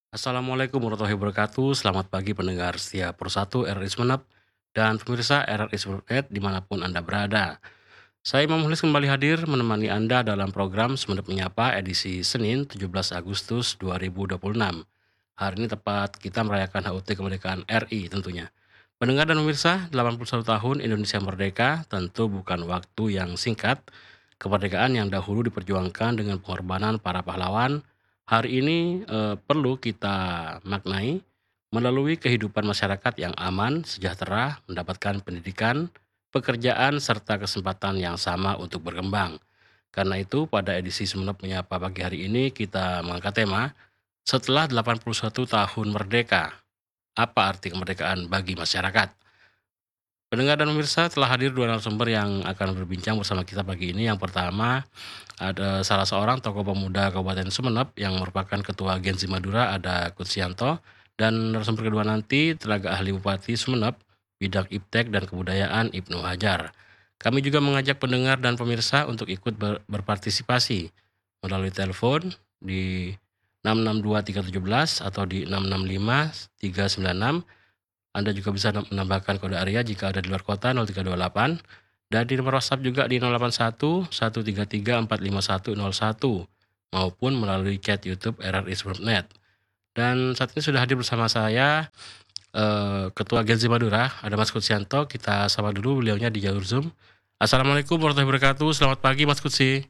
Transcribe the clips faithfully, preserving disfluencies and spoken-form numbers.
Assalamualaikum warahmatullahi wabarakatuh. Selamat pagi pendengar setia Persatu R R I Sumeneb dan pemirsa R R I Sumeneb dimanapun Anda berada. Saya Imam Mukhlis kembali hadir menemani Anda dalam program Sumeneb Menyapa edisi Senin tujuh belas Agustus dua ribu dua puluh enam. Hari ini tepat kita merayakan H U T kemerdekaan R I tentunya. Pendengar dan pemirsa, delapan puluh satu tahun Indonesia merdeka tentu bukan waktu yang singkat. Kemerdekaan yang dahulu diperjuangkan dengan pengorbanan para pahlawan, hari ini eh, perlu kita maknai melalui kehidupan masyarakat yang aman, sejahtera, mendapatkan pendidikan, pekerjaan, serta kesempatan yang sama untuk berkembang. Karena itu, pada edisi Sumeneb Menyapa pagi hari ini kita mengangkat tema, setelah delapan puluh satu tahun merdeka, apa arti kemerdekaan bagi masyarakat? Pendengar dan pemirsa, telah hadir dua narasumber yang akan berbincang bersama kita pagi ini. Yang pertama, ada salah seorang tokoh pemuda Kabupaten Sumeneb yang merupakan Ketua Genzi Madura, ada Kutsianto. Dan narasumber kedua nanti, tenaga ahli Bupati Sumeneb, bidang iptek dan kebudayaan Ibnu Hajar. Kami juga mengajak pendengar dan pemirsa untuk ikut ber- berpartisipasi melalui telepon di enam enam dua tiga satu tujuh atau di enam enam lima tiga sembilan enam. Anda juga bisa menambahkan kode area jika ada di luar kota nol tiga dua delapan, dan di nomor WhatsApp juga di nol delapan satu satu tiga tiga empat lima satu nol satu, maupun melalui chat YouTube R R I Sumeneb Net. Dan saat ini sudah hadir bersama saya eh, Ketua Genzi Madura, ada Mas Kutsianto. Kita sapa dulu beliaunya di jalur Zoom. Assalamualaikum warahmatullahi wabarakatuh. Selamat pagi Mas Kutsi.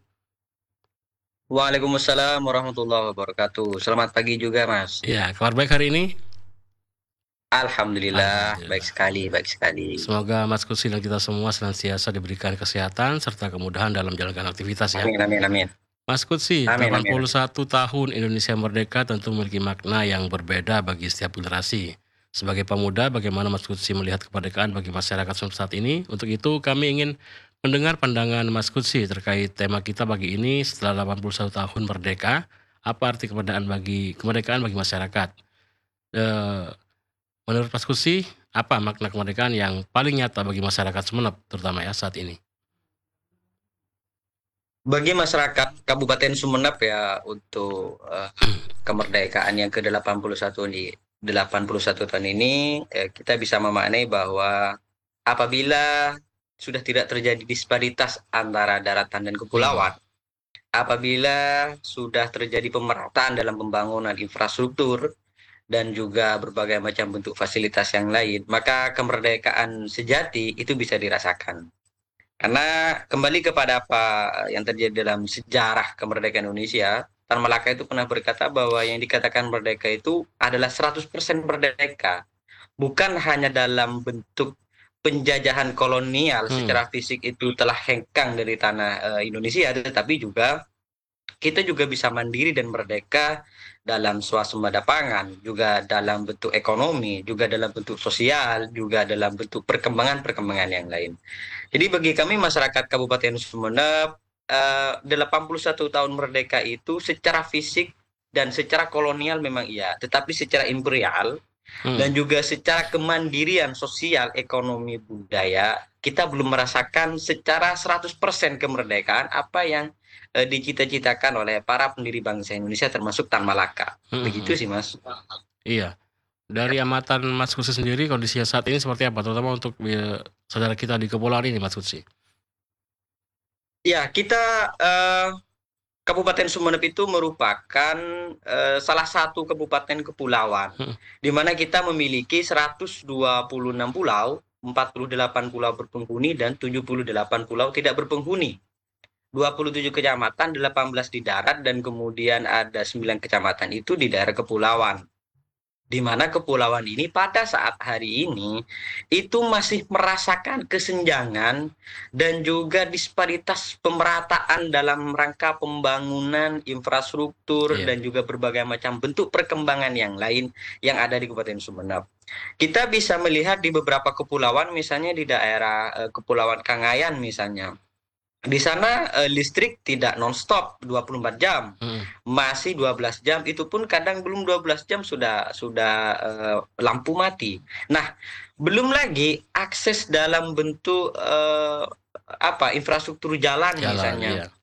Waalaikumsalam warahmatullahi wabarakatuh. Selamat pagi juga, Mas. Ya, kabar baik hari ini? Alhamdulillah, baik Alhamdulillah. sekali, baik sekali. Semoga Mas Kutsi dan kita semua senantiasa diberikan kesehatan serta kemudahan dalam menjalankan aktivitas ya. Amin, amin, amin. Mas Kutsi, Amin, amin, amin. delapan puluh satu tahun Indonesia merdeka tentu memiliki makna yang berbeda bagi setiap generasi. Sebagai pemuda, bagaimana Mas Kutsi melihat kemerdekaan bagi masyarakat saat ini? Untuk itu, kami ingin mendengar pandangan Mas Kutsi terkait tema kita pagi ini setelah delapan puluh satu tahun merdeka. Apa arti kemerdekaan bagi kemerdekaan bagi masyarakat? Eh, Menurut Mas Kutsi, apa makna kemerdekaan yang paling nyata bagi masyarakat Sumeneb, terutama ya saat ini? Bagi masyarakat Kabupaten Sumeneb ya untuk eh, kemerdekaan yang ke delapan puluh satu di delapan puluh satu tahun ini eh, kita bisa memaknai bahwa apabila sudah tidak terjadi disparitas antara daratan dan Hmm, kepulauan, apabila sudah terjadi pemerataan dalam pembangunan infrastruktur dan juga berbagai macam bentuk fasilitas yang lain, maka kemerdekaan sejati itu bisa dirasakan. Karena kembali kepada apa yang terjadi dalam sejarah kemerdekaan Indonesia, Tan Malaka itu pernah berkata bahwa yang dikatakan merdeka itu adalah seratus persen merdeka. Bukan hanya dalam bentuk penjajahan kolonial hmm, secara fisik itu telah hengkang dari tanah eh, Indonesia, tetapi juga kita juga bisa mandiri dan merdeka dalam swasembada pangan, juga dalam bentuk ekonomi, juga dalam bentuk sosial, juga dalam bentuk perkembangan-perkembangan yang lain. Jadi bagi kami masyarakat Kabupaten Sumeneb, eh, delapan puluh satu tahun merdeka itu secara fisik dan secara kolonial memang iya, tetapi secara imperial dan hmm. juga secara kemandirian sosial, ekonomi, budaya, kita belum merasakan secara seratus persen kemerdekaan apa yang eh, dicita-citakan oleh para pendiri bangsa Indonesia termasuk Tan Malaka. Hmm, Begitu hmm. sih, Mas. Iya. Dari amatan Mas Kutsi sendiri kondisinya saat ini seperti apa? Terutama untuk, eee, saudara kita di kepulauan ini Mas Kutsi? Ya, kita eh, Kabupaten Sumeneb itu merupakan eh, salah satu kabupaten kepulauan, Mhm, di mana kita memiliki seratus dua puluh enam pulau, empat puluh delapan pulau berpenghuni, dan tujuh puluh delapan pulau tidak berpenghuni. dua puluh tujuh kecamatan, delapan belas di darat, dan kemudian ada sembilan kecamatan itu di daerah kepulauan. Di mana kepulauan ini pada saat hari ini itu masih merasakan kesenjangan dan juga disparitas pemerataan dalam rangka pembangunan infrastruktur iya. dan juga berbagai macam bentuk perkembangan yang lain yang ada di Kabupaten Sumeneb. Kita bisa melihat di beberapa kepulauan, misalnya di daerah eh, Kepulauan Kangayan misalnya. Di sana eh, listrik tidak nonstop dua puluh empat jam, Mhm, masih dua belas jam, itu pun kadang belum dua belas jam sudah sudah eh, lampu mati. Nah, belum lagi akses dalam bentuk eh, apa infrastruktur jalan jalan, misalnya. iya.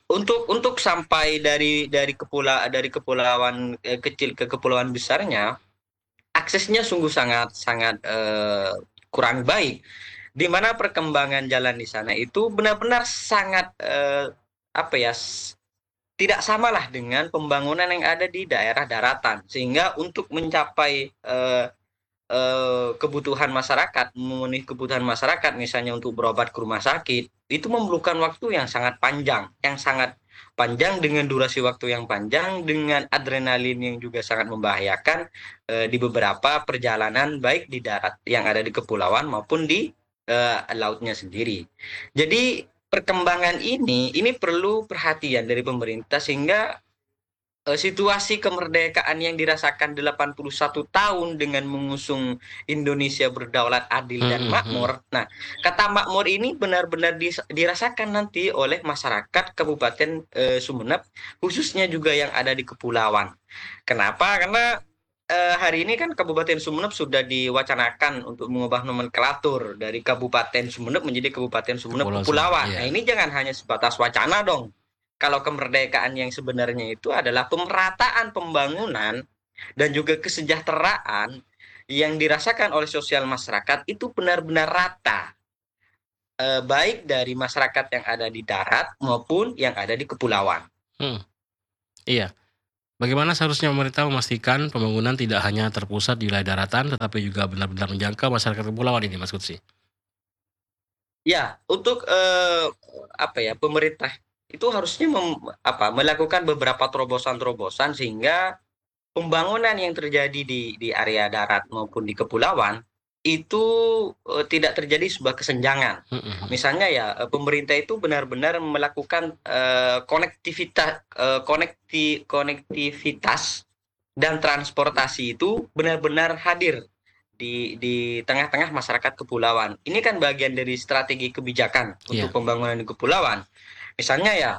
Untuk untuk sampai dari dari kepula dari kepulauan eh, kecil ke kepulauan besarnya, aksesnya sungguh sangat sangat eh, kurang baik. Di mana perkembangan jalan di sana itu benar-benar sangat eh, apa ya s- tidak samalah dengan pembangunan yang ada di daerah daratan. Sehingga untuk mencapai eh, eh, kebutuhan masyarakat, memenuhi kebutuhan masyarakat, misalnya untuk berobat ke rumah sakit, itu memerlukan waktu yang sangat panjang, yang sangat panjang dengan durasi waktu yang panjang, dengan adrenalin yang juga sangat membahayakan eh, di beberapa perjalanan, baik di darat yang ada di kepulauan maupun di eh, lautnya sendiri. Jadi perkembangan ini, ini perlu perhatian dari pemerintah sehingga eh, situasi kemerdekaan yang dirasakan delapan puluh satu tahun dengan mengusung Indonesia berdaulat, adil, dan Mhm mhm. makmur. Nah, kata makmur ini benar-benar dis- dirasakan nanti oleh masyarakat Kabupaten eh, Sumeneb, khususnya juga yang ada di kepulauan. Kenapa? Karena eh, hari ini kan Kabupaten Sumeneb sudah diwacanakan untuk mengubah nomenklatur dari Kabupaten Sumeneb menjadi Kabupaten Sumeneb Kepulauan Sumber, Kepulauan. Nah, iya. ini jangan hanya sebatas wacana dong. Kalau kemerdekaan yang sebenarnya itu adalah pemerataan pembangunan dan juga kesejahteraan yang dirasakan oleh sosial masyarakat itu benar-benar rata, eh, baik dari masyarakat yang ada di darat maupun yang ada di kepulauan. Mhm, iya. Bagaimana seharusnya pemerintah memastikan pembangunan tidak hanya terpusat di wilayah daratan, tetapi juga benar-benar menjangkau masyarakat kepulauan ini, Mas Kutsi? Ya, untuk eh, apa ya, pemerintah itu harusnya mem- apa, melakukan beberapa terobosan-terobosan sehingga pembangunan yang terjadi di di area darat maupun di kepulauan itu eh, tidak terjadi sebuah kesenjangan. Mhm mhm. Misalnya ya, eh, pemerintah itu benar-benar melakukan eh, konektivitas eh, konekti konektivitas dan transportasi itu benar-benar hadir di di tengah-tengah masyarakat kepulauan. Ini kan bagian dari strategi kebijakan untuk Iya, pembangunan di kepulauan. Misalnya ya,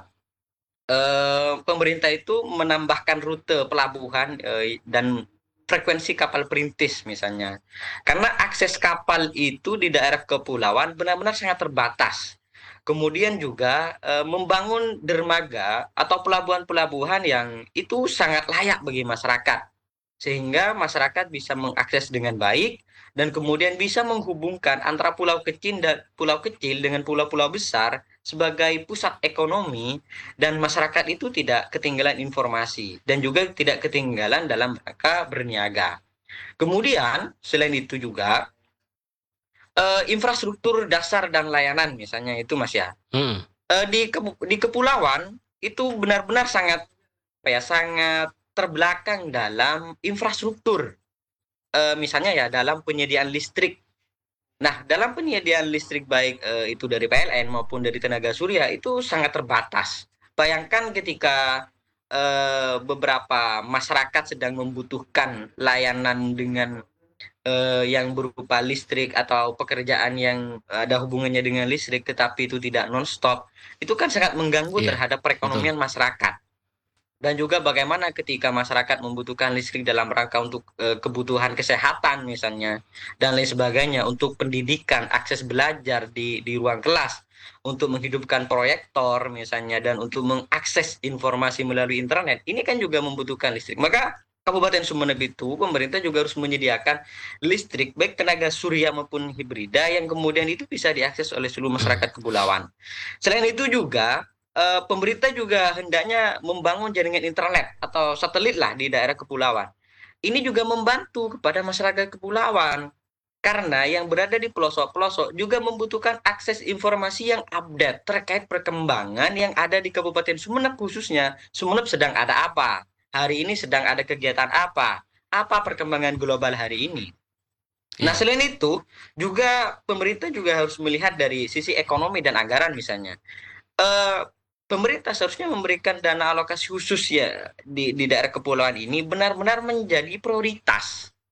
eh, pemerintah itu menambahkan rute pelabuhan eh, dan frekuensi kapal perintis misalnya. Karena akses kapal itu di daerah kepulauan benar-benar sangat terbatas. Kemudian juga eh, membangun dermaga atau pelabuhan-pelabuhan yang itu sangat layak bagi masyarakat. Sehingga masyarakat bisa mengakses dengan baik dan kemudian bisa menghubungkan antara pulau kecil dan pulau kecil dengan pulau-pulau besar sebagai pusat ekonomi dan masyarakat itu tidak ketinggalan informasi dan juga tidak ketinggalan dalam rangka berniaga. Kemudian selain itu juga eh, infrastruktur dasar dan layanan misalnya itu Mas ya. mhm, Eh, di kepu- di kepulauan itu benar-benar sangat apa ya sangat terbelakang dalam infrastruktur. Eh, misalnya ya dalam penyediaan listrik. Nah, dalam penyediaan listrik baik eh, itu dari P L N maupun dari tenaga surya itu sangat terbatas. Bayangkan ketika eh, beberapa masyarakat sedang membutuhkan layanan dengan eh, yang berupa listrik atau pekerjaan yang ada hubungannya dengan listrik tetapi itu tidak nonstop, itu kan sangat mengganggu iya, terhadap betul. perekonomian masyarakat. Dan juga bagaimana ketika masyarakat membutuhkan listrik dalam rangka untuk eh, kebutuhan kesehatan misalnya dan lain sebagainya, untuk pendidikan, akses belajar di di ruang kelas, untuk menghidupkan proyektor misalnya dan untuk mengakses informasi melalui internet. Ini kan juga membutuhkan listrik. Maka Kabupaten Sumeneb itu pemerintah juga harus menyediakan listrik baik tenaga surya maupun hibrida yang kemudian itu bisa diakses oleh seluruh masyarakat kepulauan. Selain itu juga eh, pemerintah juga hendaknya membangun jaringan internet atau satelit lah di daerah kepulauan. Ini juga membantu kepada masyarakat kepulauan karena yang berada di pelosok-pelosok juga membutuhkan akses informasi yang update terkait perkembangan yang ada di Kabupaten Sumeneb khususnya. Sumeneb sedang ada apa? Hari ini sedang ada kegiatan apa? Apa perkembangan global hari ini? Nah, Iya, selain itu, juga pemerintah juga harus melihat dari sisi ekonomi dan anggaran misalnya. Eh, Pemerintah seharusnya memberikan dana alokasi khusus ya di, di daerah kepulauan ini benar-benar menjadi prioritas.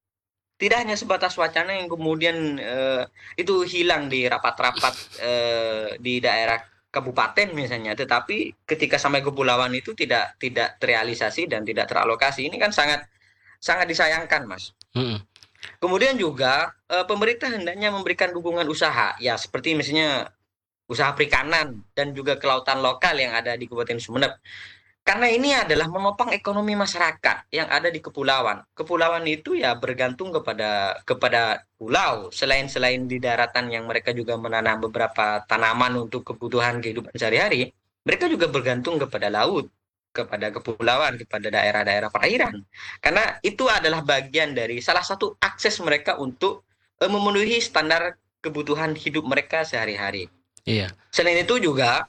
Tidak hanya sebatas wacana yang kemudian eh, itu hilang di rapat-rapat eh, di daerah kabupaten misalnya, tetapi ketika sampai kepulauan itu tidak tidak terrealisasi dan tidak teralokasi. Ini kan sangat sangat disayangkan, Mas. mhm, Kemudian juga eh, pemerintah hendaknya memberikan dukungan usaha, ya seperti misalnya usaha perikanan, dan juga kelautan lokal yang ada di Kabupaten Sumeneb. Karena ini adalah menopang ekonomi masyarakat yang ada di kepulauan. Kepulauan itu ya bergantung kepada kepada pulau. Selain selain di daratan yang mereka juga menanam beberapa tanaman untuk kebutuhan kehidupan sehari-hari, mereka juga bergantung kepada laut, kepada kepulauan, kepada daerah-daerah perairan. Karena itu adalah bagian dari salah satu akses mereka untuk eh, memenuhi standar kebutuhan hidup mereka sehari-hari. Iya. Selain itu juga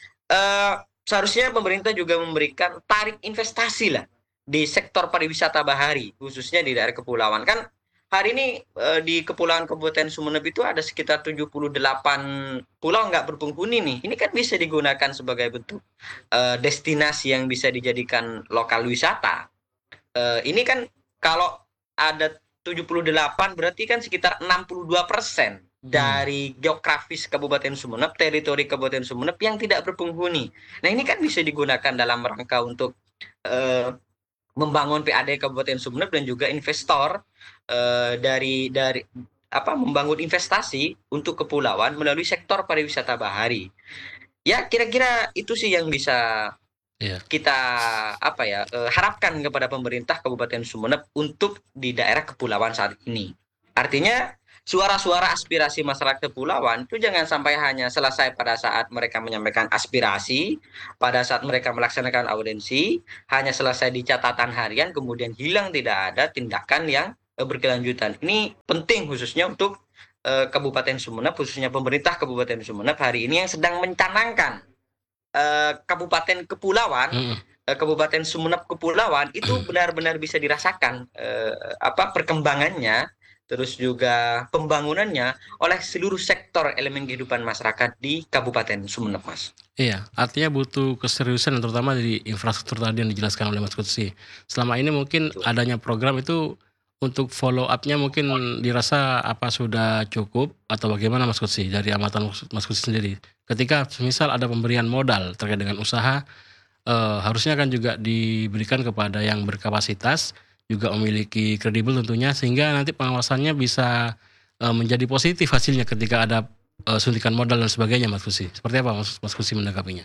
eh, seharusnya pemerintah juga memberikan tarik investasi lah di sektor pariwisata bahari, khususnya di daerah kepulauan. Kan hari ini eh, di Kepulauan Kabupaten Sumeneb itu ada sekitar tujuh puluh delapan pulau nggak berpenghuni nih. Ini kan bisa digunakan sebagai bentuk eh, destinasi yang bisa dijadikan lokal wisata. Eh, ini kan kalau ada tujuh puluh delapan berarti kan sekitar enam puluh dua persen Hmm. dari geografis Kabupaten Sumeneb, teritori Kabupaten Sumeneb yang tidak berpenghuni. Nah, ini kan bisa digunakan dalam rangka untuk eh, membangun P A D Kabupaten Sumeneb dan juga investor eh, dari dari apa membangun investasi untuk kepulauan melalui sektor pariwisata bahari. Ya, kira-kira itu sih yang bisa Iya. kita apa ya eh, harapkan kepada pemerintah Kabupaten Sumeneb untuk di daerah kepulauan saat ini. Artinya suara-suara aspirasi masyarakat kepulauan itu jangan sampai hanya selesai pada saat mereka menyampaikan aspirasi, pada saat mereka melaksanakan audensi, hanya selesai di catatan harian kemudian hilang, tidak ada tindakan yang eh, berkelanjutan. Ini penting khususnya untuk eh, Kabupaten Sumeneb, khususnya pemerintah Kabupaten Sumeneb hari ini yang sedang mencanangkan eh, Kabupaten Kepulauan, Mm-mm. eh, Kabupaten Sumeneb Kepulauan itu benar-benar bisa dirasakan eh, apa perkembangannya, terus juga pembangunannya oleh seluruh sektor elemen kehidupan masyarakat di Kabupaten Sumeneb, Mas. Iya, artinya butuh keseriusan terutama di infrastruktur tadi yang dijelaskan oleh Mas Kutsi. Selama ini mungkin Betul. adanya program itu untuk follow up-nya mungkin dirasa apa sudah cukup atau bagaimana Mas Kutsi dari amatan Mas Mas Kutsi sendiri? Ketika semisal ada pemberian modal terkait dengan usaha, eh, harusnya kan juga diberikan kepada yang berkapasitas, juga memiliki kredibel tentunya sehingga nanti pengawasannya bisa eh, menjadi positif hasilnya ketika ada eh, suntikan modal dan sebagainya Mas Kutsi. Seperti apa Mas Mas Kutsi menanggapinya?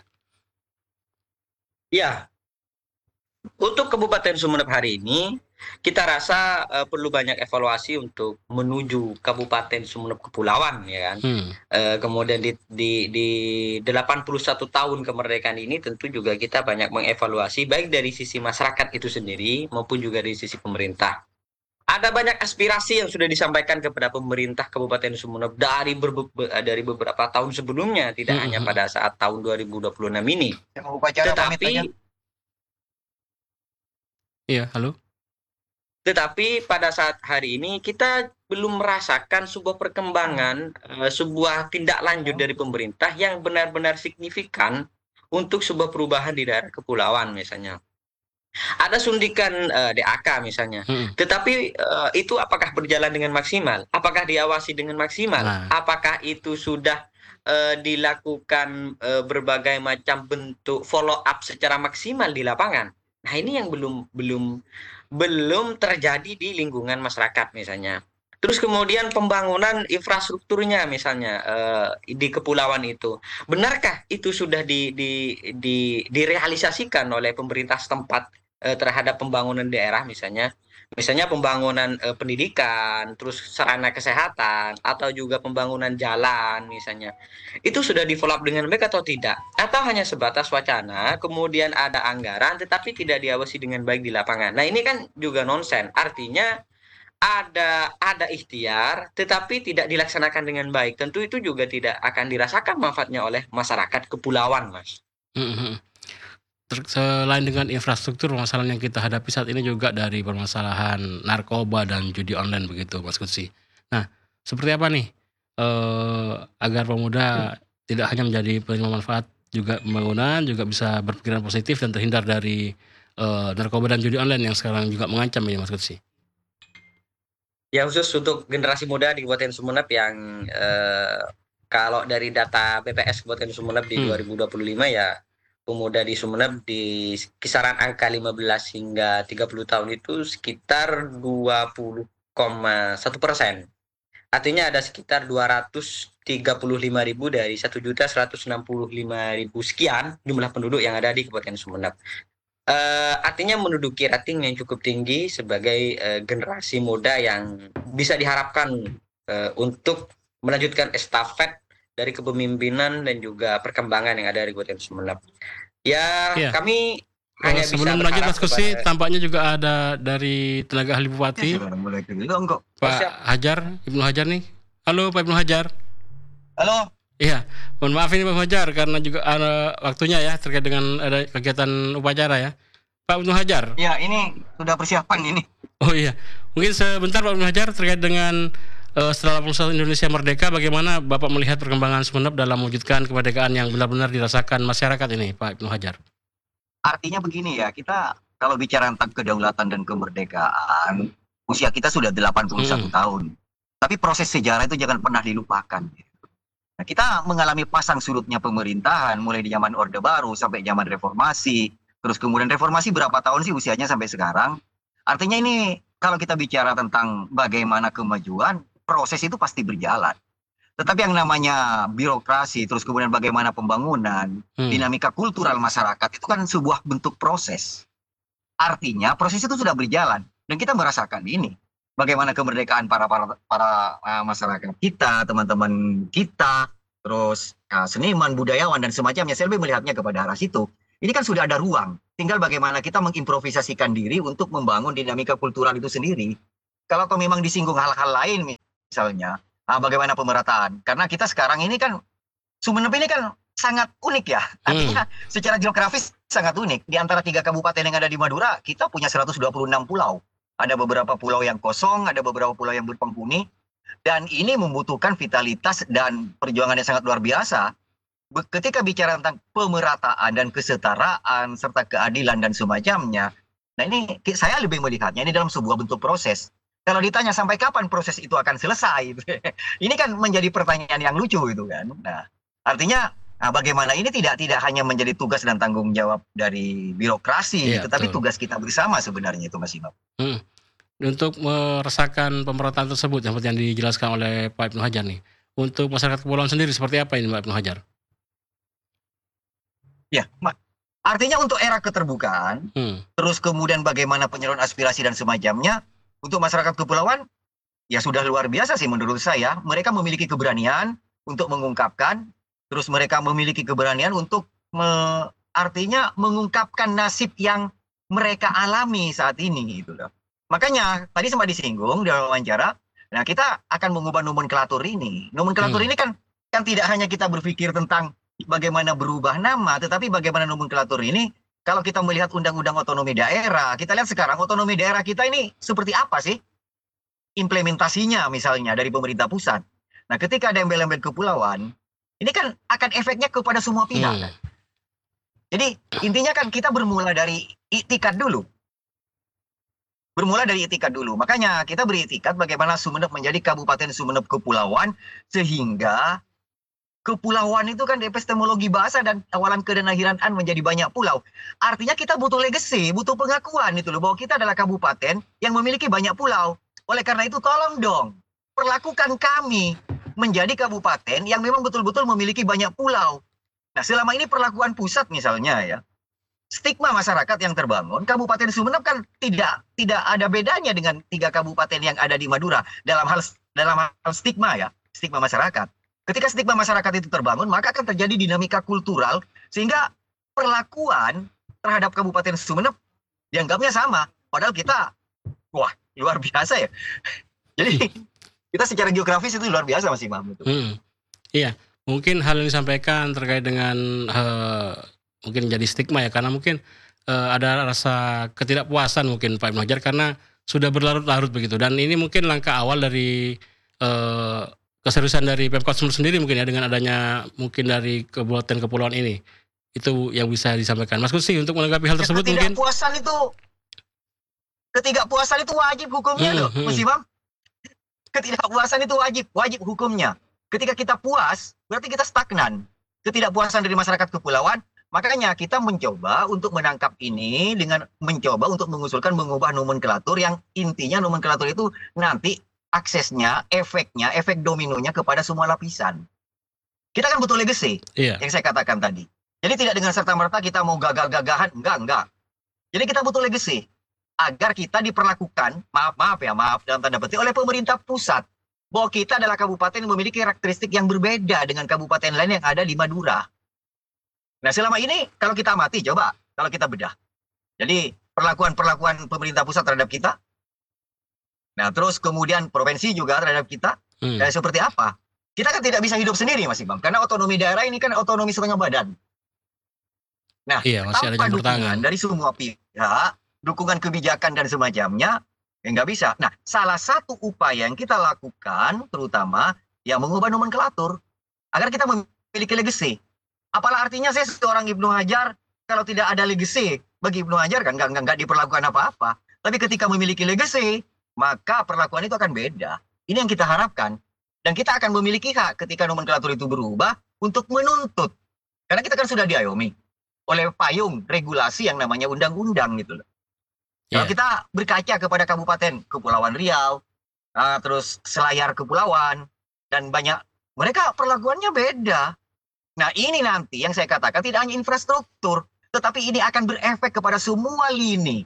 Ya, untuk Kabupaten Sumeneb hari ini, kita rasa eh, perlu banyak evaluasi untuk menuju Kabupaten Sumeneb Kepulauan, ya kan. Hmm. Eh, kemudian di, di, di delapan puluh satu tahun kemerdekaan ini tentu juga kita banyak mengevaluasi baik dari sisi masyarakat itu sendiri maupun juga dari sisi pemerintah. Ada banyak aspirasi yang sudah disampaikan kepada pemerintah Kabupaten Sumeneb dari berbe- dari beberapa tahun sebelumnya, tidak Hmm, hanya hmm. pada saat tahun dua ribu dua puluh enam ini. Saya mau upacara pamit aja. Tetapi Iya, halo? Tetapi pada saat hari ini kita belum merasakan sebuah perkembangan, eh, sebuah tindak lanjut dari pemerintah yang benar-benar signifikan untuk sebuah perubahan di daerah kepulauan misalnya. Ada suntikan eh, D A K misalnya, Hmm. tetapi eh, itu apakah berjalan dengan maksimal? Apakah diawasi dengan maksimal? Nah, Apakah itu sudah eh, dilakukan eh, berbagai macam bentuk follow up secara maksimal di lapangan? Nah, ini yang belum belum belum terjadi di lingkungan masyarakat misalnya. Terus kemudian pembangunan infrastrukturnya misalnya eh, di kepulauan itu, benarkah itu sudah di, di, di, direalisasikan oleh pemerintah setempat eh, terhadap pembangunan daerah misalnya? Misalnya pembangunan eh, pendidikan, terus sarana kesehatan, atau juga pembangunan jalan misalnya. Itu sudah di-follow up dengan baik atau tidak? Atau hanya sebatas wacana, kemudian ada anggaran, tetapi tidak diawasi dengan baik di lapangan. Nah, ini kan juga nonsen. Artinya ada ada ikhtiar, tetapi tidak dilaksanakan dengan baik. Tentu itu juga tidak akan dirasakan manfaatnya oleh masyarakat kepulauan, Mas. hmm, hmm. Ter- selain dengan infrastruktur, permasalahan yang kita hadapi saat ini juga dari permasalahan narkoba dan judi online begitu, Mas Kutsi. Nah, seperti apa nih eh, agar pemuda tidak hanya menjadi penerima manfaat juga pembangunan, juga bisa berpikiran positif dan terhindar dari eh, narkoba dan judi online yang sekarang juga mengancam ini, Mas Kutsi? Ya, khusus untuk generasi muda di Kabupaten Sumeneb yang eh, kalau dari data B P S Kabupaten Sumeneb di Hmm. dua ribu dua puluh lima ya, pemuda di Sumeneb di kisaran angka lima belas hingga tiga puluh tahun itu sekitar dua puluh koma satu persen. Artinya ada sekitar dua ratus tiga puluh lima ribu dari satu juta seratus enam puluh lima ribu sekian jumlah penduduk yang ada di Kabupaten Sumeneb. Uh, artinya menduduki rating yang cukup tinggi sebagai uh, generasi muda yang bisa diharapkan uh, untuk melanjutkan estafet dari kepemimpinan dan juga perkembangan yang ada di Kabupaten Sumeneb. Ya, Iya. kami Oh, hanya bisa sebelum lanjut berharap diskusi, kepada... tampaknya juga ada dari tenaga ahli Bupati, Ya, sudah mulai dulu enggak. Pak Oh, siap. Hajar, Ibnu Hajar nih. Halo Pak Ibnu Hajar. Halo. Iya, mohon maaf ini Pak Hajar karena juga ada waktunya ya terkait dengan ada kegiatan upacara ya. Pak Ibnu Hajar. Ya, ini sudah persiapan ini. Oh iya, mungkin sebentar Pak Ibnu Hajar terkait dengan uh, setelah delapan puluh satu Indonesia merdeka, bagaimana Bapak melihat perkembangan Sumeneb dalam mewujudkan kemerdekaan yang benar-benar dirasakan masyarakat ini, Pak Ibnu Hajar? Artinya begini ya, kita kalau bicara tentang kedaulatan dan kemerdekaan, usia kita sudah delapan puluh satu Hmm. tahun. Tapi proses sejarah itu jangan pernah dilupakan. Nah, kita mengalami pasang surutnya pemerintahan mulai di zaman Orde Baru sampai zaman Reformasi. Terus kemudian Reformasi berapa tahun sih usianya sampai sekarang? Artinya ini kalau kita bicara tentang bagaimana kemajuan, proses itu pasti berjalan. Tetapi yang namanya birokrasi, terus kemudian bagaimana pembangunan, Hmm. dinamika kultural masyarakat itu kan sebuah bentuk proses. Artinya proses itu sudah berjalan dan kita merasakan ini. Bagaimana kemerdekaan para para, para uh, masyarakat kita, teman-teman kita, terus uh, seniman, budayawan dan semacamnya. Saya lebih melihatnya kepada arah situ. Ini kan sudah ada ruang. Tinggal bagaimana kita mengimprovisasikan diri untuk membangun dinamika kultural itu sendiri. Kalau toh memang disinggung hal-hal lain misalnya, uh, bagaimana pemerataan? Karena kita sekarang ini kan Sumeneb ini kan sangat unik ya. Artinya hmm. secara geografis sangat unik. Di antara tiga kabupaten yang ada di Madura, kita punya seratus dua puluh enam pulau. Ada beberapa pulau yang kosong, ada beberapa pulau yang berpenghuni. Dan ini membutuhkan vitalitas dan perjuangan yang sangat luar biasa. Ketika bicara tentang pemerataan dan kesetaraan, serta keadilan dan semacamnya. Nah ini saya lebih melihatnya ini dalam sebuah bentuk proses. Kalau ditanya sampai kapan proses itu akan selesai. Ini kan menjadi pertanyaan yang lucu itu kan. Nah artinya nah, bagaimana ini tidak tidak hanya menjadi tugas dan tanggung jawab dari birokrasi, iya, tetapi betul. tugas kita bersama sebenarnya itu Mas Imam. Hmm. Untuk merasakan pemerataan tersebut yang seperti yang dijelaskan oleh Pak Ibnu Hajar nih, untuk masyarakat kepulauan sendiri seperti apa ini Pak Ibnu Hajar? Ya, artinya untuk era keterbukaan, hmm. terus kemudian bagaimana penyaluran aspirasi dan semacamnya, untuk masyarakat kepulauan, ya sudah luar biasa sih menurut saya. Mereka memiliki keberanian untuk mengungkapkan, terus mereka memiliki keberanian untuk me, artinya mengungkapkan nasib yang mereka alami saat ini gitu loh. Makanya tadi sempat disinggung dalam wawancara, nah kita akan mengubah nomenklatur ini. Nomenklatur hmm. ini kan kan tidak hanya kita berpikir tentang bagaimana berubah nama, tetapi bagaimana nomenklatur ini. Kalau kita melihat undang-undang otonomi daerah, kita lihat sekarang otonomi daerah kita ini seperti apa sih implementasinya misalnya dari pemerintah pusat. Nah ketika ada embel-embel kepulauan, ini kan akan efeknya kepada semua pihak. Hmm. Jadi intinya kan kita bermula dari iktikat dulu. Bermula dari iktikat dulu. Makanya kita beriktikat bagaimana Sumeneb menjadi Kabupaten Sumeneb Kepulauan, sehingga kepulauan itu kan epistemologi bahasa dan awalan kedenahiraan menjadi banyak pulau. Artinya kita butuh legacy, butuh pengakuan itu loh, bahwa kita adalah kabupaten yang memiliki banyak pulau. Oleh karena itu tolong dong, perlakukan kami menjadi kabupaten yang memang betul-betul memiliki banyak pulau. Nah selama ini perlakuan pusat misalnya ya, stigma masyarakat yang terbangun, Kabupaten Sumeneb kan tidak tidak ada bedanya dengan tiga kabupaten yang ada di Madura dalam hal dalam hal stigma ya, stigma masyarakat. Ketika stigma masyarakat itu terbangun, maka akan terjadi dinamika kultural sehingga perlakuan terhadap Kabupaten Sumeneb dianggapnya sama, padahal kita wah luar biasa ya. Jadi kita secara geografis itu luar biasa Mas Imam itu. Hmm. Iya, mungkin hal yang disampaikan terkait dengan uh, mungkin jadi stigma ya, karena mungkin uh, ada rasa ketidakpuasan mungkin Pak Ibnu Hajar karena sudah berlarut-larut begitu, dan ini mungkin langkah awal dari uh, keseriusan dari Pemkot Sumeneb sendiri mungkin ya, dengan adanya mungkin dari kepulauan-kepulauan ini, itu yang bisa disampaikan Mas Kusi untuk menanggapi hal tersebut. Mungkin ketidakpuasan itu ketidakpuasan itu wajib hukumnya hmm, loh hmm. Mas Imam. Ketidakpuasan itu wajib wajib hukumnya. Ketika kita puas berarti kita stagnan. Ketidakpuasan dari masyarakat kepulauan, makanya kita mencoba untuk menangkap ini dengan mencoba untuk mengusulkan mengubah nomenklatur yang intinya nomenklatur itu nanti aksesnya, efeknya, efek dominonya kepada semua lapisan. Kita kan butuh legacy, Iya. yang saya katakan tadi. Jadi tidak dengan serta-merta kita mau gagah-gagahan, enggak, enggak. Jadi kita butuh legacy, agar kita diperlakukan, maaf-maaf ya, maaf dalam tanda petik, oleh pemerintah pusat. Bahwa kita adalah kabupaten yang memiliki karakteristik yang berbeda dengan kabupaten lain yang ada di Madura. Nah selama ini, kalau kita amati, coba, kalau kita bedah. Jadi perlakuan-perlakuan pemerintah pusat terhadap kita, nah terus kemudian provinsi juga terhadap kita, Hmm. dan seperti apa? Kita kan tidak bisa hidup sendiri Mas Imam, karena otonomi daerah ini kan otonomi setengah badan. Nah, Iya, masih ada tanpa campur tangan. dukungan dari semua pihak, dukungan kebijakan dan semacamnya, ya nggak bisa. Nah, salah satu upaya yang kita lakukan, terutama, ya mengubah nomenklatur, agar kita memiliki legacy. Apalah artinya saya seorang Ibnu Hajar, kalau tidak ada legacy, bagi Ibnu Hajar kan nggak, nggak, nggak diperlakukan apa-apa. Tapi ketika memiliki legacy, maka perlakuan itu akan beda. Ini yang kita harapkan. Dan kita akan memiliki hak ketika nomenklatur itu berubah untuk menuntut. Karena kita kan sudah diayomi oleh payung regulasi yang namanya undang-undang gitu loh. Kalau Iya. kita berkaca kepada Kabupaten Kepulauan Riau, uh, terus Selayar Kepulauan, dan banyak, mereka perlakuannya beda. Nah ini nanti yang saya katakan tidak hanya infrastruktur, tetapi ini akan berefek kepada semua lini.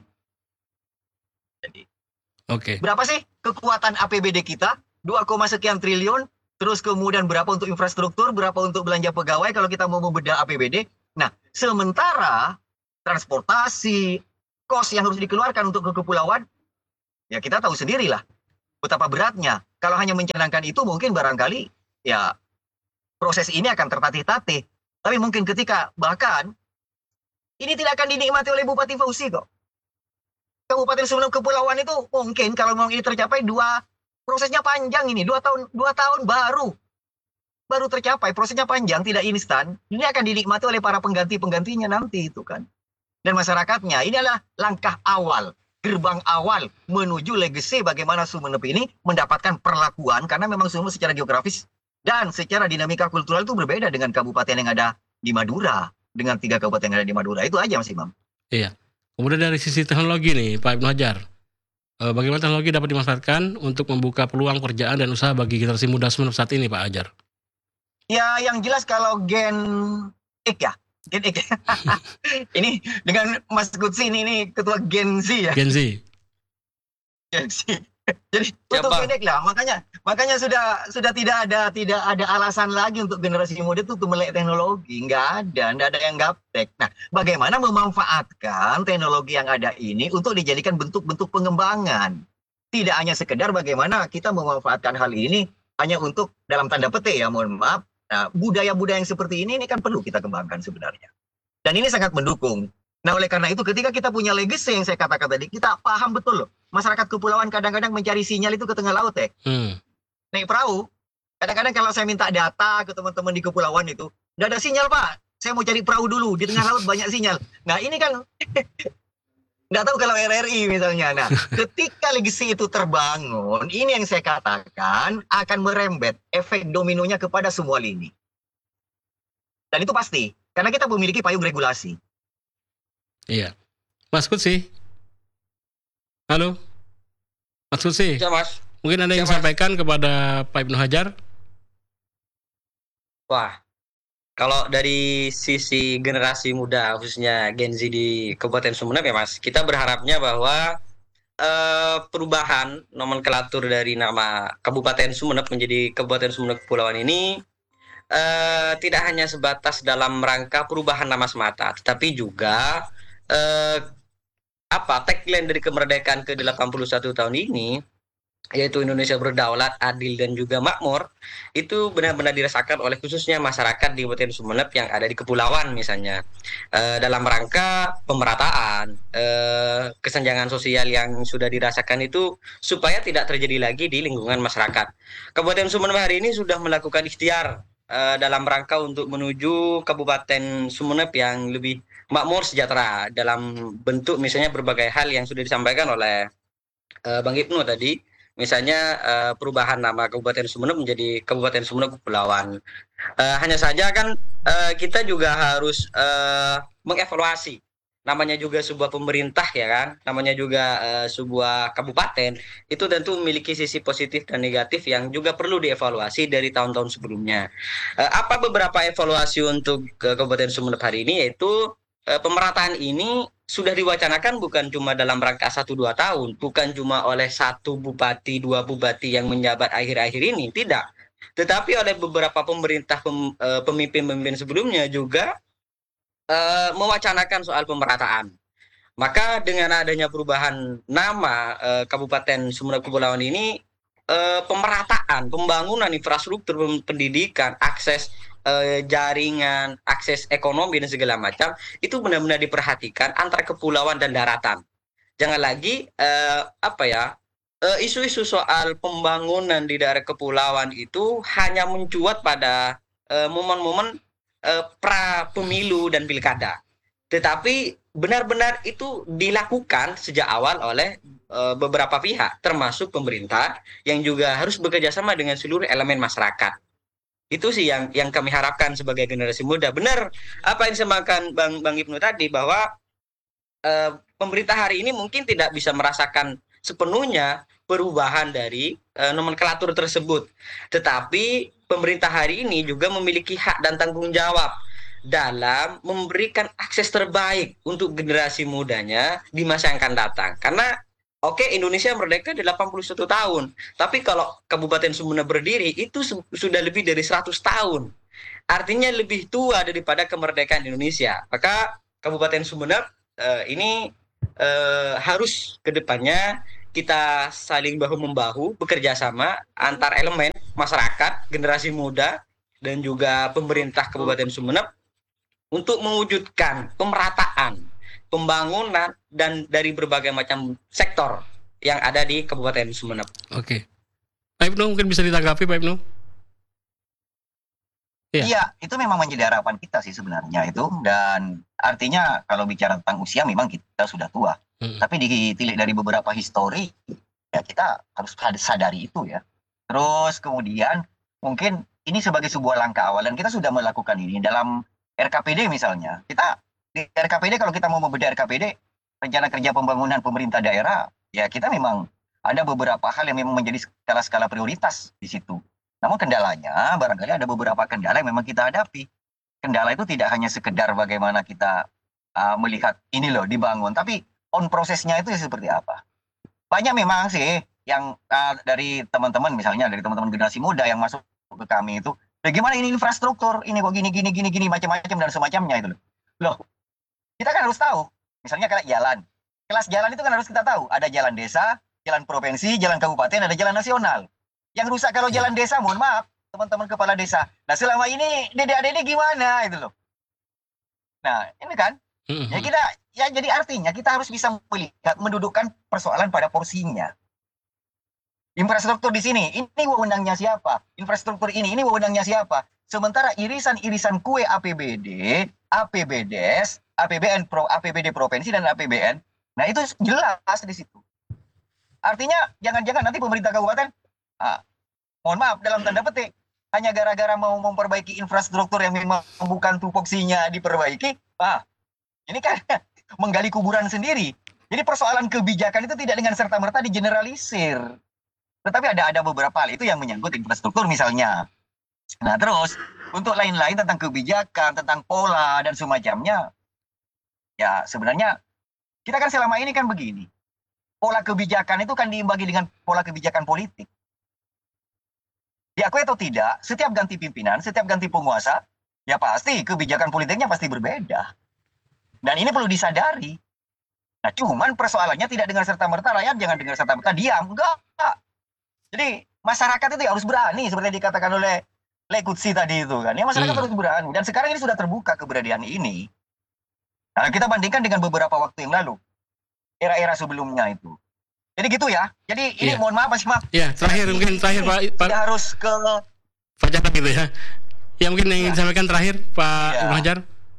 Jadi, Oke. berapa sih kekuatan A P B D kita? dua, sekian triliun, terus kemudian berapa untuk infrastruktur, berapa untuk belanja pegawai kalau kita mau membedah A P B D. Nah, sementara transportasi, kos yang harus dikeluarkan untuk ke kepulauan, ya kita tahu sendirilah betapa beratnya. Kalau hanya mencanangkan itu mungkin barangkali ya proses ini akan tertatih-tatih. Tapi mungkin ketika bahkan ini tidak akan dinikmati oleh Bupati Fauzi kok. Kabupaten Sumeneb Kepulauan itu mungkin kalau memang ini tercapai dua, prosesnya panjang ini, dua tahun, dua tahun baru. Baru tercapai, prosesnya panjang, tidak instan. Ini akan dinikmati oleh para pengganti-penggantinya nanti itu kan. Dan masyarakatnya, ini adalah langkah awal, gerbang awal menuju legacy bagaimana Sumeneb ini mendapatkan perlakuan, karena memang Sumeneb secara geografis dan secara dinamika kultural itu berbeda dengan kabupaten yang ada di Madura, dengan tiga kabupaten yang ada di Madura. Itu aja Mas Imam. Iya. Kemudian dari sisi teknologi nih Pak Ibnu Hajar, eh, bagaimana teknologi dapat dimanfaatkan untuk membuka peluang pekerjaan dan usaha bagi generasi muda Sumeneb saat ini Pak Hajar? Ya yang jelas kalau Gen X ya, Gen X. Ini dengan Mas Kutsi ini, ini ketua Gen Z ya. Gen Z. Gen Z. Jadi Siapa? untuk Gen X lah, makanya makanya sudah sudah tidak ada tidak ada alasan lagi untuk generasi muda itu untuk melek teknologi, nggak ada, nggak ada yang gaptek. Nah, bagaimana memanfaatkan teknologi yang ada ini untuk dijadikan bentuk-bentuk pengembangan? Tidak hanya sekedar bagaimana kita memanfaatkan hal ini hanya untuk dalam tanda petik ya, mohon maaf. Nah, budaya-budaya yang seperti ini ini kan perlu kita kembangkan sebenarnya. Dan ini sangat mendukung. Nah, oleh karena itu ketika kita punya legacy yang saya katakan tadi, kita paham betul loh. Masyarakat kepulauan kadang-kadang mencari sinyal itu ke tengah laut ya. Hmm. Naik perahu. Kadang-kadang kalau saya minta data ke teman-teman di kepulauan itu, nggak ada sinyal Pak. Saya mau cari perahu dulu, di tengah laut banyak sinyal. Nah, ini kan nggak tahu kalau R R I misalnya. Nah, ketika legacy itu terbangun, ini yang saya katakan akan merembet efek dominonya kepada semua lini. Dan itu pasti, karena kita memiliki payung regulasi. Iya. Mas Kutsi. Halo. Mas Kutsi. Ya, Mas. Mungkin Anda yang Ya, Mas. sampaikan kepada Pak Ibnu Hajar? Wah, kalau dari sisi generasi muda, khususnya Gen Z di Kabupaten Sumeneb ya Mas, kita berharapnya bahwa eh, perubahan nomenklatur dari nama Kabupaten Sumeneb menjadi Kabupaten Sumeneb Kepulauan ini eh, tidak hanya sebatas dalam rangka perubahan nama semata, tetapi juga eh, apa tagline dari kemerdekaan ke delapan puluh satu tahun ini, yaitu Indonesia berdaulat, adil, dan juga makmur, itu benar-benar dirasakan oleh khususnya masyarakat di Kabupaten Sumeneb yang ada di kepulauan misalnya, e, dalam rangka pemerataan, e, kesenjangan sosial yang sudah dirasakan itu supaya tidak terjadi lagi di lingkungan masyarakat. Kabupaten Sumeneb hari ini sudah melakukan ikhtiar e, dalam rangka untuk menuju Kabupaten Sumeneb yang lebih makmur sejahtera dalam bentuk misalnya berbagai hal yang sudah disampaikan oleh e, Bang Ibnu tadi. Misalnya uh, perubahan nama Kabupaten Sumeneb menjadi Kabupaten Sumeneb Kepulauan. Uh, hanya saja kan uh, kita juga harus uh, mengevaluasi namanya juga sebuah pemerintah ya kan, namanya juga uh, sebuah kabupaten, itu tentu memiliki sisi positif dan negatif yang juga perlu dievaluasi dari tahun-tahun sebelumnya. Uh, apa beberapa evaluasi untuk uh, Kabupaten Sumeneb hari ini, yaitu uh, pemerataan ini sudah diwacanakan bukan cuma dalam rangka satu dua tahun, bukan cuma oleh satu bupati, dua bupati yang menjabat akhir-akhir ini, tidak. Tetapi oleh beberapa pemerintah pem, uh, pemimpin-pemimpin sebelumnya juga Uh, mewacanakan soal pemerataan. Maka dengan adanya perubahan nama uh, Kabupaten Sumeneb Kepulauan ini, uh, pemerataan, pembangunan infrastruktur pendidikan, akses uh, jaringan, akses ekonomi dan segala macam itu benar-benar diperhatikan antara kepulauan dan daratan. Jangan lagi uh, apa ya uh, isu-isu soal pembangunan di daerah kepulauan itu hanya mencuat pada uh, momen-momen Uh, pra pemilu dan pilkada, tetapi benar-benar itu dilakukan sejak awal oleh uh, beberapa pihak, termasuk pemerintah yang juga harus bekerja sama dengan seluruh elemen masyarakat. Itu sih yang yang kami harapkan sebagai generasi muda. Benar apa yang disampaikan Bang Bang Ibnu tadi, bahwa uh, pemerintah hari ini mungkin tidak bisa merasakan sepenuhnya perubahan dari uh, nomenklatur tersebut, tetapi pemerintah hari ini juga memiliki hak dan tanggung jawab dalam memberikan akses terbaik untuk generasi mudanya di masa yang akan datang. Karena oke, okay, Indonesia merdeka delapan puluh satu tahun, tapi kalau Kabupaten Sumeneb berdiri itu su- sudah lebih dari seratus tahun. Artinya lebih tua daripada kemerdekaan Indonesia. Maka Kabupaten Sumeneb uh, ini uh, harus ke depannya kita saling bahu-membahu, bekerja sama antar elemen masyarakat, generasi muda, dan juga pemerintah Kabupaten Sumeneb untuk mewujudkan pemerataan, pembangunan, dan dari berbagai macam sektor yang ada di Kabupaten Sumeneb. Oke. Pak Ibnu mungkin bisa ditanggapi, Pak Ibnu? Iya. Iya, itu memang menjadi harapan kita sih sebenarnya itu. Dan artinya kalau bicara tentang usia memang kita sudah tua. Hmm. Tapi ditilik dari beberapa histori, ya kita harus sadari itu ya. Terus kemudian mungkin ini sebagai sebuah langkah awal dan kita sudah melakukan ini dalam R K P D misalnya. Kita di R K P D, kalau kita mau membedah R K P D, rencana kerja pembangunan pemerintah daerah, ya kita memang ada beberapa hal yang memang menjadi skala-skala prioritas di situ. Namun kendalanya, barangkali ada beberapa kendala yang memang kita hadapi. Kendala itu tidak hanya sekedar bagaimana kita uh, melihat ini loh dibangun, tapi on prosesnya itu seperti apa. Banyak memang sih yang uh, dari teman-teman, misalnya dari teman-teman generasi muda yang masuk ke kami itu, bagaimana ini infrastruktur, ini kok gini, gini, gini, gini, macam-macam dan semacamnya itu loh. Loh, kita kan harus tahu, misalnya kayak jalan. Kelas jalan itu kan harus kita tahu, ada jalan desa, jalan provinsi, jalan kabupaten, ada jalan nasional. Yang rusak kalau jalan desa, mohon maaf, teman-teman kepala desa. Nah selama ini dede-dede gimana itu loh. Nah ini kan, ya kita, ya jadi artinya kita harus bisa melihat, mendudukkan persoalan pada porsinya. Infrastruktur di sini, ini wewenangnya siapa? Infrastruktur ini, ini wewenangnya siapa? Sementara irisan-irisan kue A P B D, A P B D S, A P B N Pro, A P B D provinsi dan A P B N, nah itu jelas di situ. Artinya jangan-jangan nanti pemerintah kabupaten, ah, mohon maaf dalam tanda petik, hanya gara-gara mau memperbaiki infrastruktur yang memang bukan tupoksinya diperbaiki, ah, ini kan menggali kuburan sendiri. Jadi persoalan kebijakan itu tidak dengan serta-merta digeneralisir. Tetapi ada ada beberapa hal itu yang menyangkut infrastruktur misalnya. Nah terus untuk lain-lain tentang kebijakan, tentang pola dan semacamnya, ya sebenarnya kita kan selama ini kan begini. Pola kebijakan itu kan diimbangi dengan pola kebijakan politik. Diakui atau tidak, setiap ganti pimpinan, setiap ganti penguasa, ya pasti kebijakan politiknya pasti berbeda. Dan ini perlu disadari. Nah cuman persoalannya tidak dengan serta-merta rakyat, jangan dengan serta-merta diam. Enggak. Jadi masyarakat itu harus berani, seperti yang dikatakan oleh Lekutsi tadi itu kan. Ya masyarakat hmm. harus berani. Dan sekarang ini sudah terbuka keberanian ini. Nah kita bandingkan dengan beberapa waktu yang lalu. Era-era sebelumnya itu. Jadi gitu ya. Jadi ini yeah. mohon maaf Mas Maaf. Ya, terakhir mungkin terakhir Pak Pak harus ke Pak Jarod gitu ya. Ya mungkin yang ingin disampaikan terakhir Pak ya. Ibnu Hajar.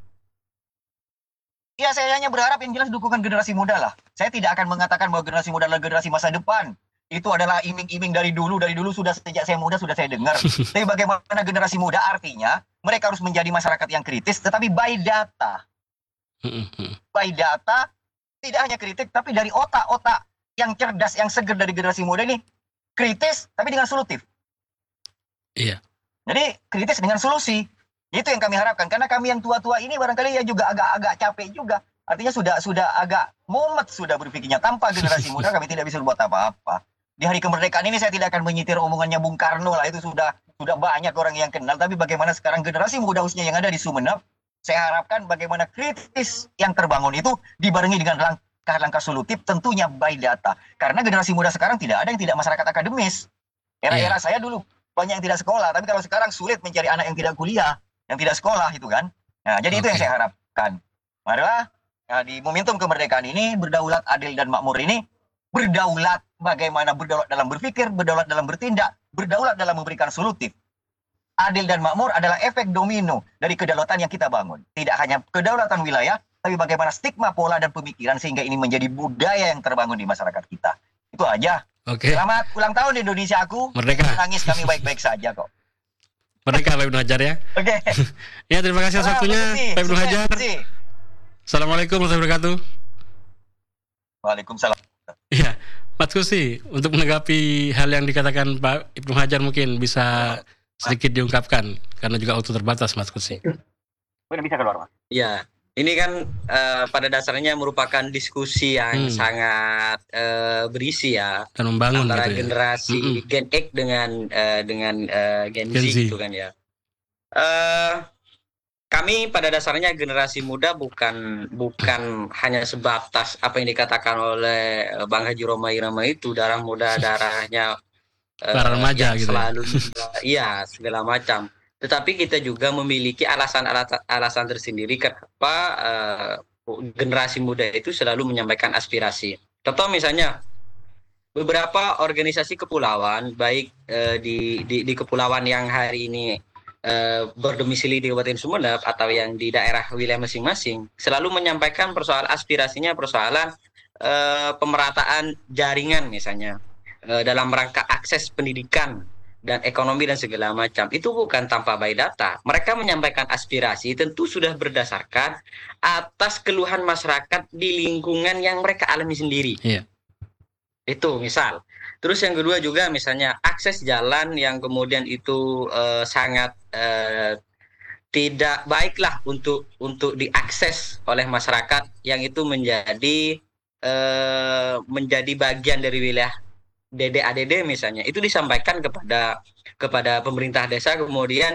Ya saya hanya berharap yang jelas dukungan generasi muda lah. Saya tidak akan mengatakan bahwa generasi muda adalah generasi masa depan. Itu adalah iming-iming dari dulu, dari dulu sudah sejak saya muda sudah saya dengar. Tapi bagaimana generasi muda, artinya mereka harus menjadi masyarakat yang kritis, tetapi by data. Hmm, hmm. By data, tidak hanya kritik, tapi dari otak-otak yang cerdas, yang seger dari generasi muda ini, kritis, tapi dengan solutif. Iya. Jadi kritis dengan solusi. Itu yang kami harapkan. Karena kami yang tua-tua ini barangkali ya juga agak-agak capek juga. Artinya sudah sudah agak mumet sudah berpikirnya. Tanpa generasi muda kami tidak bisa berbuat apa-apa. Di hari kemerdekaan ini saya tidak akan menyitir omongannya Bung Karno lah. Itu sudah sudah banyak orang yang kenal. Tapi bagaimana sekarang generasi muda usia yang ada di Sumeneb, saya harapkan bagaimana kritis yang terbangun itu dibarengi dengan langkah-langkah solutif, tentunya by data. Karena generasi muda sekarang tidak ada yang tidak masyarakat akademis. Era-era saya dulu banyak yang tidak sekolah, tapi kalau sekarang sulit mencari anak yang tidak kuliah, yang tidak sekolah itu kan. Nah, jadi okay. Itu yang saya harapkan. Marilah nah, di momentum kemerdekaan ini, berdaulat, adil dan makmur ini, berdaulat bagaimana berdaulat dalam berpikir, berdaulat dalam bertindak, berdaulat dalam memberikan solutif. Adil dan makmur adalah efek domino dari kedaulatan yang kita bangun. Tidak hanya kedaulatan wilayah, tapi bagaimana stigma, pola, dan pemikiran sehingga ini menjadi budaya yang terbangun di masyarakat kita. Itu aja. Oke. Selamat ulang tahun Indonesia aku. Merdeka. Nangis kami baik-baik saja kok. Merdeka Pak Ibnu Hajar ya. Oke. Ya, terima kasih atas waktunya Pak Ibnu Hajar. Assalamualaikum warahmatullahi wabarakatuh. Waalaikumsalam. Iya, Mas Kusi, untuk menanggapi hal yang dikatakan Pak Ibnu Hajar mungkin bisa sedikit diungkapkan karena juga waktu terbatas, Mas Kusi. Udah bisa keluar, Mas. Iya. Ini kan uh, pada dasarnya merupakan diskusi yang hmm. sangat uh, berisi ya, dan membangun antara gitu ya. generasi mm-mm. Gen X dengan uh, dengan uh, Gen, Gen Z, Z gitu kan ya. Uh, kami pada dasarnya generasi muda bukan bukan hanya sebatas apa yang dikatakan oleh Bang Haji Roma Irama itu darah muda darahnya uh, remaja gitu. Selalu iya segala macam. Tetapi kita juga memiliki alasan-alasan tersendiri kenapa uh, generasi muda itu selalu menyampaikan aspirasi. Contoh misalnya, beberapa organisasi kepulauan, baik uh, di, di, di kepulauan yang hari ini uh, berdomisili di Kabupaten Sumeneb atau yang di daerah wilayah masing-masing, selalu menyampaikan persoalan aspirasinya, persoalan uh, pemerataan jaringan misalnya, uh, dalam rangka akses pendidikan, dan ekonomi dan segala macam. Itu bukan tanpa by data. Mereka menyampaikan aspirasi tentu sudah berdasarkan atas keluhan masyarakat di lingkungan yang mereka alami sendiri. Iya. Itu misal. Terus yang kedua juga misalnya akses jalan yang kemudian itu uh, sangat uh, tidak baiklah untuk untuk diakses oleh masyarakat yang itu menjadi uh, menjadi bagian dari wilayah D D A D D misalnya, itu disampaikan kepada kepada pemerintah desa, kemudian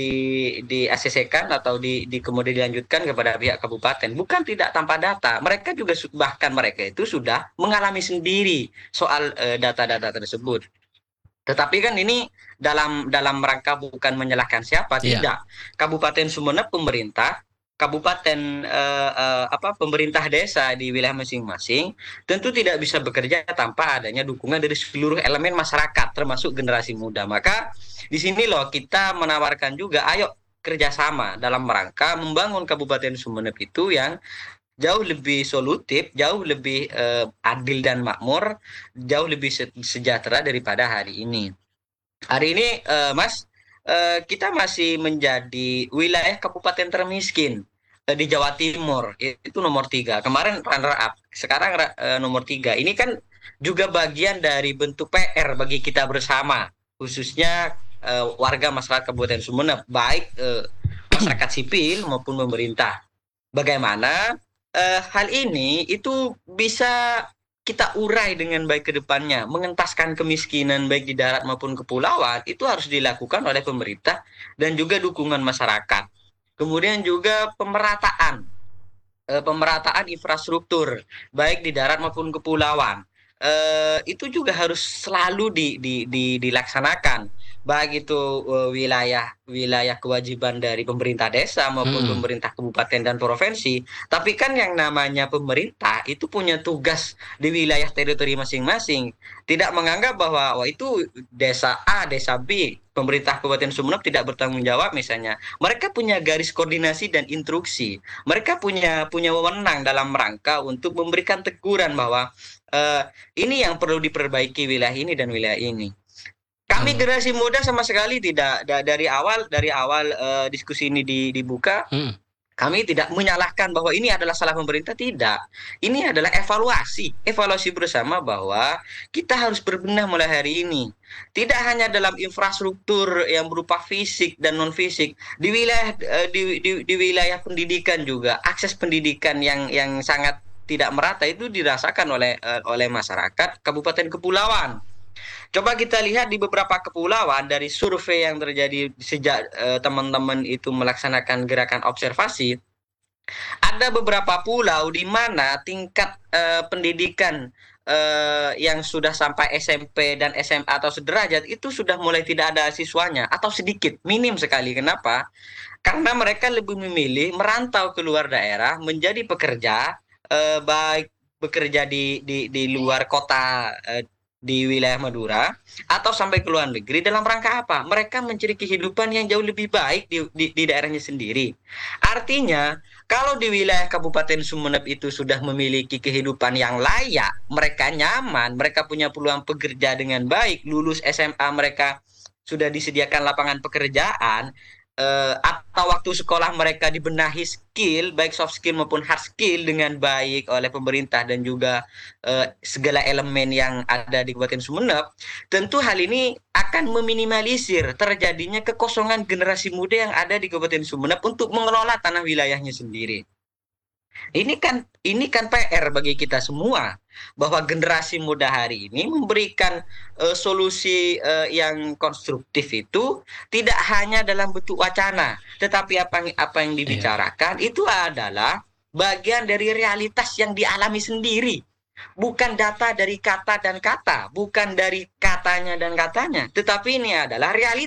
di di A C C-kan atau di, di kemudian dilanjutkan kepada pihak kabupaten. Bukan tidak tanpa data, mereka juga bahkan mereka itu sudah mengalami sendiri soal uh, data-data tersebut. Tetapi kan ini dalam dalam rangka bukan menyalahkan siapa, yeah. tidak. Kabupaten Sumeneb pemerintah, kabupaten eh, eh, apa pemerintah desa di wilayah masing-masing tentu tidak bisa bekerja tanpa adanya dukungan dari seluruh elemen masyarakat termasuk generasi muda. Maka di sini loh kita menawarkan juga ayo kerjasama dalam rangka membangun Kabupaten Sumeneb itu yang jauh lebih solutif, jauh lebih eh, adil dan makmur, jauh lebih sejahtera daripada hari ini. Hari ini eh, Mas Uh, kita masih menjadi wilayah kabupaten termiskin uh, di Jawa Timur, itu nomor tiga. Kemarin runner up, sekarang uh, nomor tiga. Ini kan juga bagian dari bentuk P R bagi kita bersama, khususnya uh, warga masyarakat Kabupaten Sumeneb, baik uh, masyarakat sipil maupun pemerintah. Bagaimana uh, hal ini itu bisa kita urai dengan baik ke depannya, mengentaskan kemiskinan baik di darat maupun kepulauan, itu harus dilakukan oleh pemerintah dan juga dukungan masyarakat. Kemudian juga pemerataan, e, pemerataan infrastruktur, baik di darat maupun kepulauan. E, itu juga harus selalu di, di, di, dilaksanakan, baik itu uh, wilayah wilayah kewajiban dari pemerintah desa maupun hmm. pemerintah kabupaten dan provinsi. Tapi kan yang namanya pemerintah itu punya tugas di wilayah teritori masing-masing. Tidak menganggap bahwa wah itu desa A, desa B, pemerintah Kabupaten Sumeneb tidak bertanggung jawab misalnya. Mereka punya garis koordinasi dan instruksi. Mereka punya punya wewenang dalam rangka untuk memberikan teguran bahwa uh, ini yang perlu diperbaiki wilayah ini dan wilayah ini. Kami hmm. generasi muda sama sekali tidak da, dari awal dari awal uh, diskusi ini di, dibuka, hmm. Kami tidak menyalahkan bahwa ini adalah salah pemerintah, tidak. Ini adalah evaluasi, evaluasi bersama bahwa kita harus berbenah mulai hari ini. Tidak hanya dalam infrastruktur yang berupa fisik dan non fisik, di wilayah eh, di, di, di wilayah pendidikan juga akses pendidikan yang yang sangat tidak merata itu dirasakan oleh eh, oleh masyarakat Kabupaten Kepulauan. Coba kita lihat di beberapa kepulauan dari survei yang terjadi sejak eh, teman-teman itu melaksanakan gerakan observasi, ada beberapa pulau di mana tingkat eh, pendidikan eh, yang sudah sampai S M P dan S M A atau sederajat itu sudah mulai tidak ada siswanya atau sedikit, minim sekali. Kenapa? Karena mereka lebih memilih merantau ke luar daerah menjadi pekerja, eh, baik bekerja di di di luar kota, eh, di wilayah Madura atau sampai ke luar negeri dalam rangka apa? Mereka mencari kehidupan yang jauh lebih baik di, di, di daerahnya sendiri. Artinya, kalau di wilayah Kabupaten Sumeneb itu sudah memiliki kehidupan yang layak, mereka nyaman, mereka punya peluang pekerja dengan baik, lulus S M A mereka sudah disediakan lapangan pekerjaan, eh, atau waktu sekolah mereka dibenahi skill, baik soft skill maupun hard skill dengan baik oleh pemerintah dan juga eh, segala elemen yang ada di Kabupaten Sumeneb, tentu hal ini akan meminimalisir terjadinya kekosongan generasi muda yang ada di Kabupaten Sumeneb untuk mengelola tanah wilayahnya sendiri. Ini kan ini kan P R bagi kita semua, bahwa generasi muda hari ini memberikan uh, solusi uh, yang konstruktif itu tidak hanya dalam bentuk wacana, tetapi apa yang apa yang dibicarakan itu adalah bagian dari realitas yang dialami sendiri. Bukan data dari kata dan kata, bukan dari katanya dan katanya, tetapi ini adalah realitas